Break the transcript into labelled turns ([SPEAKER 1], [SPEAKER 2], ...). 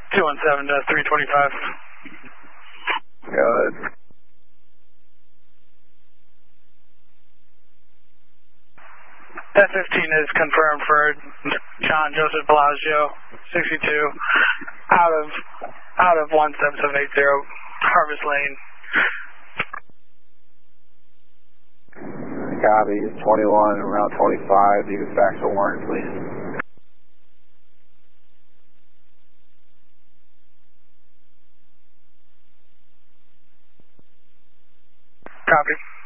[SPEAKER 1] 217-325.
[SPEAKER 2] Good.
[SPEAKER 1] That 15 is confirmed for John Joseph Bellagio, 62, out of 17780, Harvest Lane.
[SPEAKER 2] Copy, 21, around 25, you can fax a warrant, please.
[SPEAKER 1] Copy.